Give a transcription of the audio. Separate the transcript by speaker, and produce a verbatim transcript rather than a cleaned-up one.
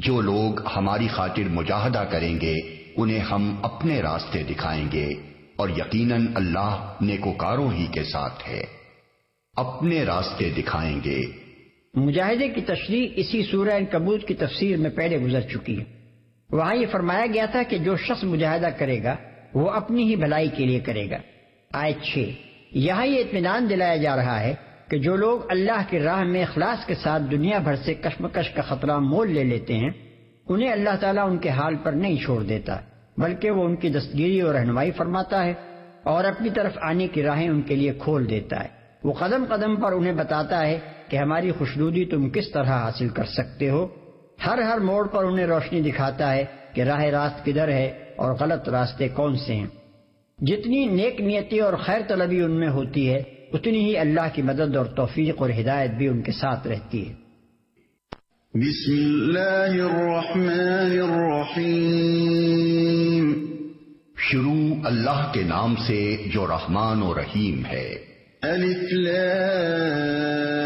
Speaker 1: جو لوگ ہماری خاطر مجاہدہ کریں گے انہیں ہم اپنے راستے دکھائیں گے، اور یقیناً اللہ نیکوکاروں ہی کے ساتھ ہے۔ اپنے راستے دکھائیں گے۔
Speaker 2: مجاہدے کی تشریح اسی سورہ عنکبوت کی تفسیر میں پہلے گزر چکی ہے۔ وہاں یہ فرمایا گیا تھا کہ جو شخص مجاہدہ کرے گا وہ اپنی ہی بھلائی کے لیے کرے گا۔ آیت چھ، یہاں یہ اطمینان دلایا جا رہا ہے کہ جو لوگ اللہ کی راہ میں اخلاص کے ساتھ دنیا بھر سے کشمکش کا خطرہ مول لے لیتے ہیں، انہیں اللہ تعالیٰ ان کے حال پر نہیں چھوڑ دیتا، بلکہ وہ ان کی دستگیری اور رہنمائی فرماتا ہے اور اپنی طرف آنے کی راہیں ان کے لیے کھول دیتا ہے۔ وہ قدم قدم پر انہیں بتاتا ہے کہ ہماری خوشنودی تم کس طرح حاصل کر سکتے ہو۔ ہر ہر موڑ پر انہیں روشنی دکھاتا ہے کہ راہ راست کدھر ہے اور غلط راستے کون سے ہیں۔ جتنی نیک نیتی اور خیر طلبی ان میں ہوتی ہے اتنی ہی اللہ کی مدد اور توفیق اور ہدایت بھی ان کے ساتھ رہتی ہے۔
Speaker 3: بسم اللہ الرحمن الرحیم۔
Speaker 1: شروع اللہ کے نام سے جو رحمان و رحیم ہے۔
Speaker 3: الف لام